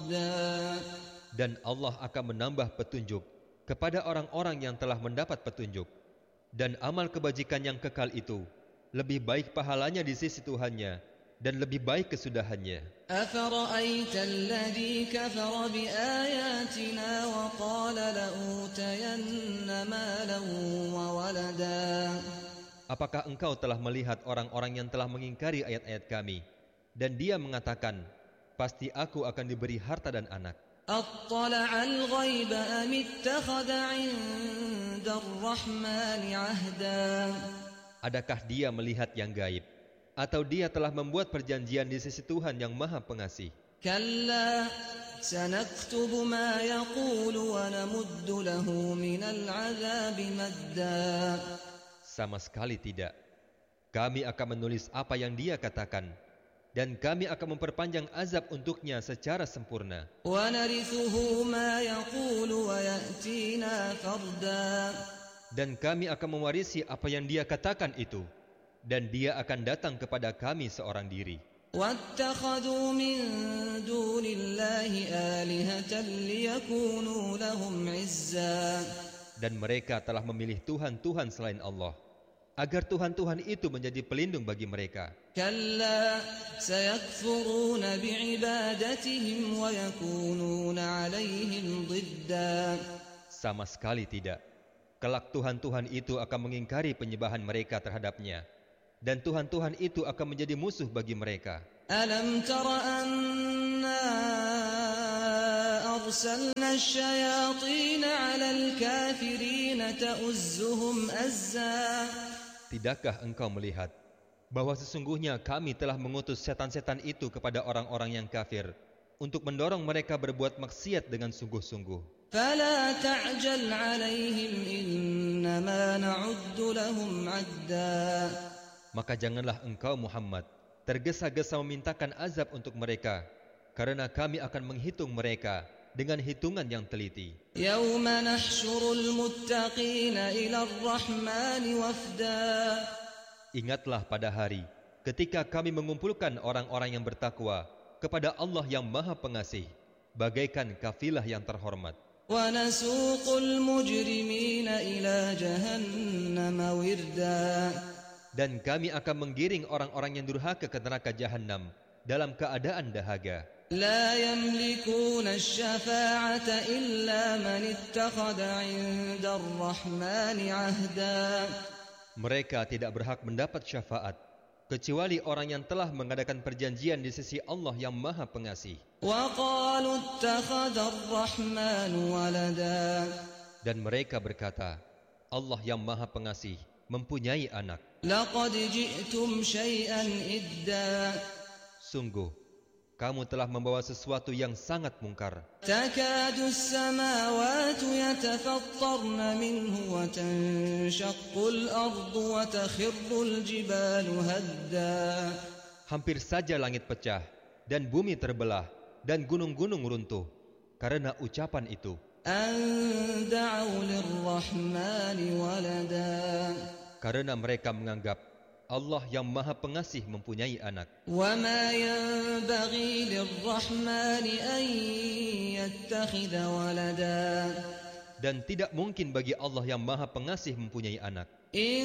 Dan Allah akan menambah petunjuk kepada orang-orang yang telah mendapat petunjuk. Dan amal kebajikan yang kekal itu lebih baik pahalanya di sisi Tuhannya dan lebih baik kesudahannya. أَفَرَأَيْتَ الَّذِي كَفَرَ بِآيَاتِنَا وَقَالَ لَأُوتَيَنَّ مَالًا وَوَلَدًا. Apakah engkau telah melihat orang-orang yang telah mengingkari ayat-ayat kami dan dia mengatakan, pasti aku akan diberi harta dan anak. أَطَّلَعَ الْغَيْبَ أَمِ اتَّخَذَ عِندَ الرَّحْمَنِ عَهْدًا. Adakah dia melihat yang gaib atau dia telah membuat perjanjian di sisi Tuhan yang Maha Pengasih? كَلَّا سَنَكْتُبُ مَا يَقُولُ وَنَمُدُّ لَهُ مِنَ الْعَذَابِ مَدًّا. Sama sekali tidak. Kami akan menulis apa yang dia katakan dan kami akan memperpanjang azab untuknya secara sempurna. وَنَرِثُهُ مَا يَقُولُ وَيَأْتِينَا فَرْدًا. Dan kami akan mewarisi apa yang dia katakan itu dan dia akan datang kepada kami seorang diri. وَاتَّخَذُوا مِن دُونِ اللَّهِ آلِهَةً لِيَكُونُوا لَهُمْ عِزًّا. Dan mereka telah memilih Tuhan-Tuhan selain Allah agar Tuhan-Tuhan itu menjadi pelindung bagi mereka. كَلَّا سَيَكْفُرُونَ بِعِبَادَتِهِمْ وَيَكُونُونَ عَلَيْهِمْ ضِدًّا. Sama sekali tidak. Kelak Tuhan-Tuhan itu akan mengingkari penyembahan mereka terhadapnya dan Tuhan-Tuhan itu akan menjadi musuh bagi mereka. أَلَمْ تَرَ أَنَّا أَرْسَلْنَا الشَّيَاطِينَ عَلَى الْكَافِرِينَ تَؤُزُّهُمْ أَزًّا. Tidakkah engkau melihat bahwa sesungguhnya kami telah mengutus setan-setan itu kepada orang-orang yang kafir untuk mendorong mereka berbuat maksiat dengan sungguh-sungguh? فَلَا تَعْجَلْ عَلَيْهِمْ إِنَّمَا نَعُدُّ لَهُمْ عَدًّا. Maka janganlah engkau Muhammad tergesa-gesa memintakan azab untuk mereka, karena kami akan menghitung mereka dengan hitungan yang teliti. يَوْمَ نَحْشُرُ الْمُتَّقِينَ إِلَى الرَّحْمَنِ وَفْدًا. Ingatlah pada hari ketika kami mengumpulkan orang-orang yang bertakwa kepada Allah yang Maha Pengasih, bagaikan kafilah yang terhormat. وَنَسُوقُ الْمُجْرِمِينَ إِلَى جَهَنَّمَ وِرْدًا. Dan kami akan menggiring orang-orang yang durhaka ke neraka Jahannam dalam keadaan dahaga. لَا يَمْلِكُونَ الشَّفَاعَةَ إِلَّا مَنِ اتَّخَذَ عِندَ الرَّحْمَنِ عَهْدًا. Mereka tidak berhak mendapat syafaat kecuali orang yang telah mengadakan perjanjian di sisi Allah yang Maha Pengasih. وَقَالُوا اتَّخَذَ الرَّحْمَنُ وَلَدًا. Dan mereka berkata, Allah yang Maha Pengasih mempunyai anak. لَقَدْ جِئْتُمْ شَيْئًا إِدًّا. Sungguh, kamu telah membawa sesuatu yang sangat mungkar. تَكَادُ السَّمَاوَاتُ يَتَفَطَّرْنَ مِنْهُ وَتَنشَقُّ الْأَرْضُ وَتَخِرُّ الْجِبَالُ هَدًّا. Hampir saja langit pecah dan bumi terbelah dan gunung-gunung runtuh karena ucapan itu. أَن دَعَوْا لِلرَّحْمَنِ وَلَدًا. Karena mereka menganggap Allah yang Maha Pengasih mempunyai anak. وَمَا يَنبَغِي لِلرَّحْمَنِ أَن يَتَّخِذَ وَلَدًا. Dan tidak mungkin bagi Allah yang Maha Pengasih mempunyai anak.